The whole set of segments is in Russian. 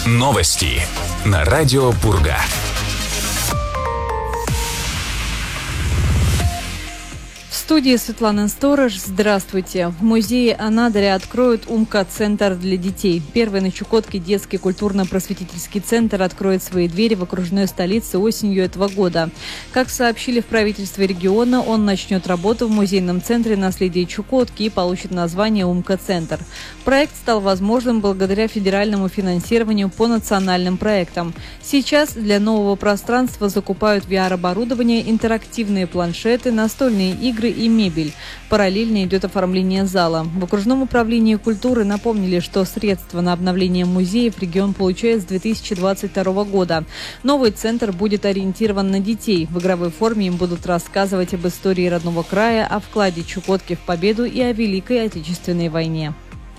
Новости на радио Пурга. В студии Светлана Сторож. Здравствуйте. В музее Анадыря откроют УМК-центр для детей. Первый на Чукотке детский культурно-просветительский центр откроет свои двери в окружной столице осенью этого года. Как сообщили в правительстве региона, он начнет работу в музейном центре наследия Чукотки и получит название УМК-центр. Проект стал возможным благодаря федеральному финансированию по национальным проектам. Сейчас для нового пространства закупают VR-оборудование, интерактивные планшеты, настольные игры и мебель. Параллельно идет оформление зала. В окружном управлении культуры напомнили, что средства на обновление музеев регион получает с 2022 года. Новый центр будет ориентирован на детей. В игровой форме им будут рассказывать об истории родного края, о вкладе Чукотки в победу и о Великой Отечественной войне.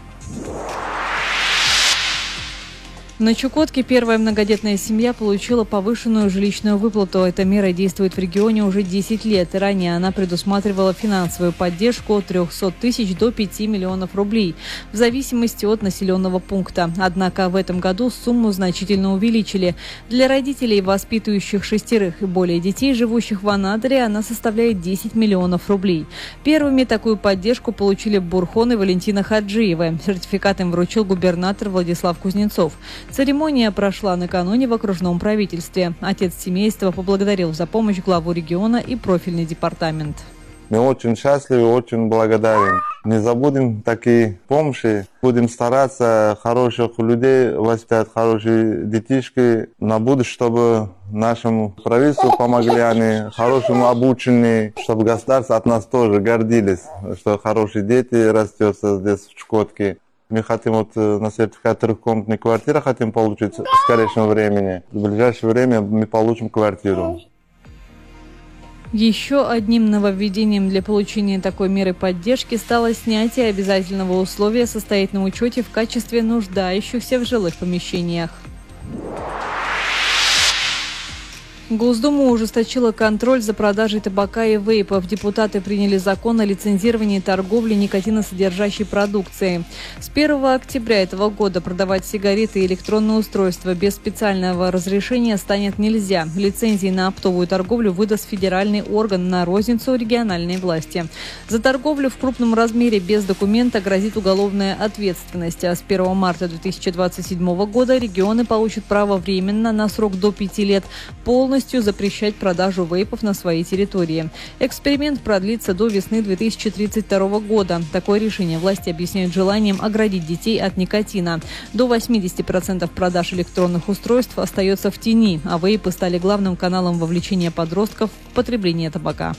На Чукотке первая многодетная семья получила повышенную жилищную выплату. Эта мера действует в регионе уже 10 лет. Ранее она предусматривала финансовую поддержку от 300 тысяч до 5 миллионов рублей, в зависимости от населенного пункта. Однако в этом году сумму значительно увеличили. Для родителей, воспитывающих 6 и более детей, живущих в Анадыре, она составляет 10 миллионов рублей. Первыми такую поддержку получили Бурхон и Валентина Хаджиевы. Сертификат им вручил губернатор Владислав Кузнецов. Церемония прошла накануне в окружном правительстве. Отец семейства поблагодарил за помощь главу региона и профильный департамент. Мы очень счастливы, очень благодарны. Не забудем такие помощи. Будем стараться хороших людей воспитать, хорошие детишки на будущее, чтобы нашему правительству помогли они, хорошему обученные, чтобы государство от нас тоже гордились, что хорошие дети растут здесь в Чукотке. Мы хотим на сертификат трехкомнатной квартиры хотим получить в скорейшем времени. В ближайшее время мы получим квартиру. Еще одним нововведением для получения такой меры поддержки стало снятие обязательного условия состоять на учете в качестве нуждающихся в жилых помещениях. Госдума ужесточила контроль за продажей табака и вейпов. Депутаты приняли закон о лицензировании торговли никотиносодержащей продукцией. С 1 октября этого года продавать сигареты и электронные устройства без специального разрешения станет нельзя. Лицензии на оптовую торговлю выдаст федеральный орган, на розницу региональной власти. За торговлю в крупном размере без документа грозит уголовная ответственность. А с 1 марта 2027 года регионы получат право временно на срок до 5 лет полностью запрещать продажу вейпов на своей территории. Эксперимент продлится до весны 2032 года. Такое решение власти объясняют желанием оградить детей от никотина. До 80% продаж электронных устройств остается в тени, а вейпы стали главным каналом вовлечения подростков в потребление табака.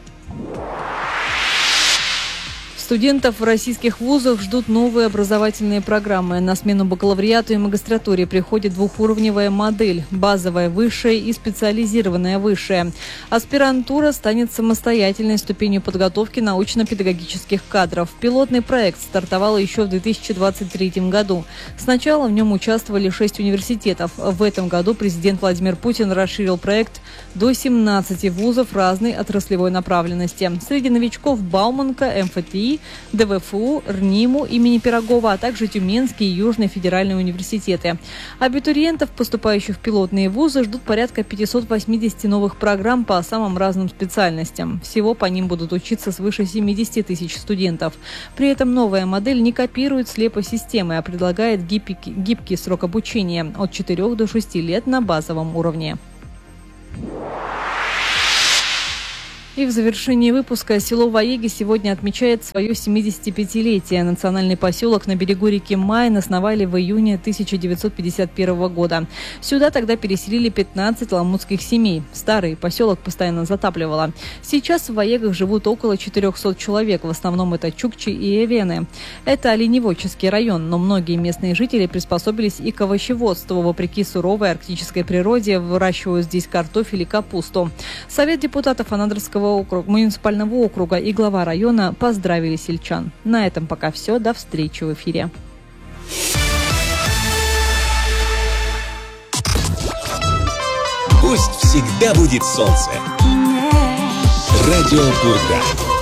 Студентов российских вузов ждут новые образовательные программы. На смену бакалавриату и магистратуре приходит двухуровневая модель – базовая высшая и специализированная высшая. Аспирантура станет самостоятельной ступенью подготовки научно-педагогических кадров. Пилотный проект стартовал еще в 2023 году. Сначала в нем участвовали 6 университетов. В этом году президент Владимир Путин расширил проект до 17 вузов разной отраслевой направленности. Среди новичков Бауманка, МФТИ, ДВФУ, РНИМУ имени Пирогова, а также Тюменский и Южный федеральные университеты. Абитуриентов, поступающих в пилотные вузы, ждут порядка 580 новых программ по самым разным специальностям. Всего по ним будут учиться свыше 70 тысяч студентов. При этом новая модель не копирует слепо системы, а предлагает гибкий срок обучения от 4 до 6 лет на базовом уровне. И в завершении выпуска село Ваеги сегодня отмечает свое 75-летие. Национальный поселок на берегу реки Майн основали в июне 1951 года. Сюда тогда переселили 15 ламутских семей. Старый поселок постоянно затапливало. Сейчас в Ваегах живут около 400 человек. В основном это чукчи и эвены. Это оленеводческий район, но многие местные жители приспособились и к овощеводству. Вопреки суровой арктической природе выращивают здесь картофель и капусту. Совет депутатов Анадырского муниципального округа и глава района поздравили сельчан. На этом пока все. До встречи в эфире. Пусть всегда будет солнце. Радио Пурга.